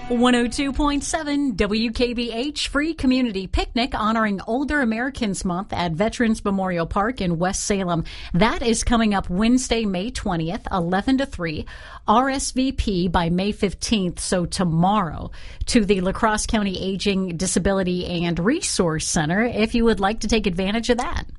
102.7 WKBH Free Community Picnic honoring Older Americans Month at Veterans Memorial Park in West Salem. That is coming up Wednesday, May 20th, 11 to 3. RSVP by May 15th, so tomorrow, to the La Crosse County Aging, Disability, and Resource Center if you would like to take advantage of that.